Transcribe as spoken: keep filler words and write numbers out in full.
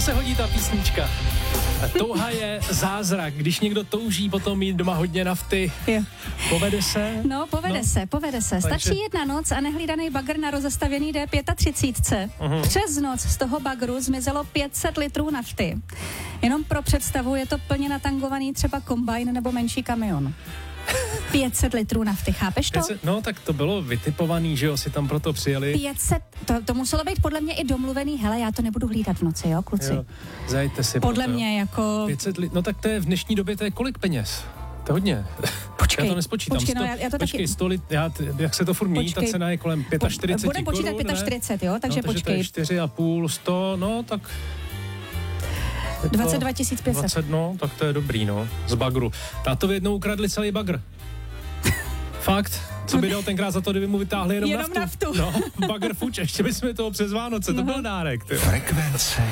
se hodí ta písnička. Touha je zázrak, když někdo touží potom mít doma hodně nafty. Jo. Povede se? No, povede no. se, povede se. Stačí Takže... jedna noc a nehlídaný bagr na rozestavěný D třicet pět. Uh-huh. Přes noc z toho bagru zmizelo pět set litrů nafty. Jenom pro představu je to plně natangovaný třeba kombajn nebo menší kamion. pět set litrů nafty, chápeš to? pět set, no tak to bylo vytipovaný, že jo, si tam proto přijeli. pět set, to, to muselo být podle mě i domluvený, hele, já to nebudu hlídat v noci, jo, kluci? Jo, zajďte si. Podle proto, mě jako... pět set lit, no tak to je v dnešní době, to je kolik peněz? To je hodně. Počkej, já to nespočítám. počkej, sto, no, já, já to počkej, taky... sto lit, já, jak se to furt mění, ta cena je kolem čtyřicet pět Budeme korun, počítat čtyřicet pět, jo, takže no, počkej. Takže to je čtyři a půl, sto, no tak... dvacet dva tisíc pět set. dvacet, no, tak to je dobrý, no, z bagru. Tátovi jednou ukradli celý bagr. Fakt? Co by dal tenkrát za to, kdyby mu vytáhli jenom, jenom naftu? naftu. No, bagr fuč, ještě bychom toho přes Vánoce, to no. byl dárek. Ty. Frekvence